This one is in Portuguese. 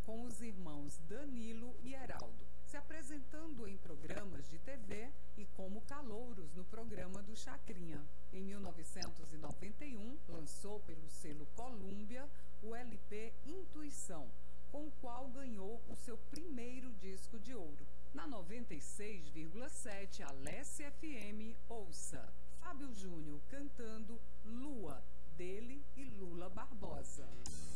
com os irmãos Danilo e Heraldo, se apresentando em programas de TV e como calouros no programa do Chacrinha. Em 1991, lançou pelo selo Columbia o LP Intuição, com o qual ganhou o seu primeiro disco de ouro. Na 96,7 Alesse FM, ouça Fábio Júnior cantando Lua, dele e Lula Barbosa.